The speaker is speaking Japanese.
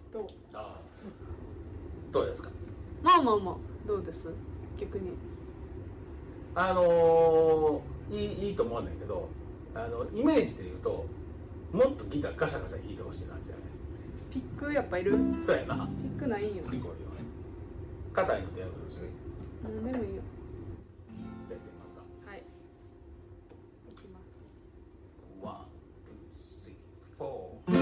どう？ ああ、どうですか？ まあどうです？逆にいいと思わないけど、イメージで言うともっとギターガシャガシャ弾いてほしい感じだね。 ピックやっぱいる？ そうやな。 ピックないんよ。 ピコリはね、硬いのでやるんですよ。 でもいいよ。